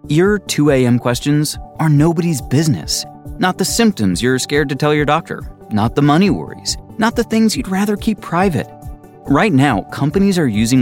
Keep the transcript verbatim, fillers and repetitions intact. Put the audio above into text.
Your two a.m. questions are nobody's business. Not the symptoms you're scared to tell your doctor. Not the money worries. Not the things you'd rather keep private. Right now, companies are using